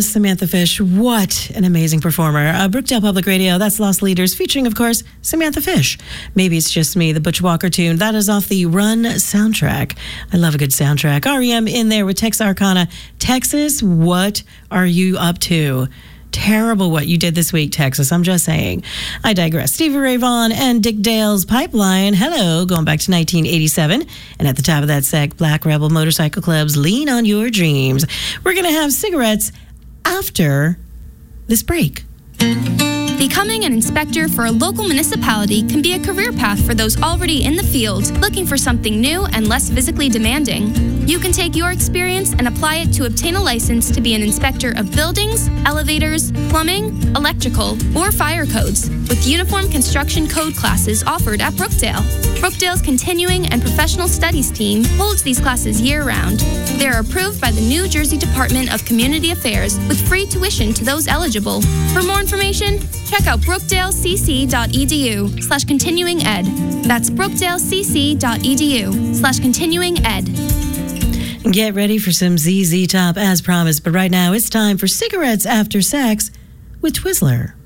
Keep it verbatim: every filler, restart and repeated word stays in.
Yes, Samantha Fish. What an amazing performer. Uh, Brookdale Public Radio, that's Lost Leaders, featuring, of course, Samantha Fish. Maybe It's Just Me, the Butch Walker tune. That is off the Run soundtrack. I love a good soundtrack. R E M in there with Texarkana. Texas, what are you up to? Terrible what you did this week, Texas. I'm just saying. I digress. Stevie Ray Vaughan and Dick Dale's Pipeline. Hello, going back to nineteen eighty-seven. And at the top of that sec, Black Rebel Motorcycle Club's Lean on Your Dreams. We're going to have cigarettes after this break. Becoming an inspector for a local municipality can be a career path for those already in the field, looking for something new and less physically demanding. You can take your experience and apply it to obtain a license to be an inspector of buildings, elevators, plumbing, electrical, or fire codes, with uniform construction code classes offered at Brookdale. Brookdale's Continuing and Professional Studies team holds these classes year-round. They are approved by the New Jersey Department of Community Affairs with free tuition to those eligible. For more information, check out brookdalecc.edu slash continuing ed. That's brookdalecc.edu slash continuing ed. Get ready for some Z Z Top as promised, but right now it's time for Cigarettes After Sex with Twizzler.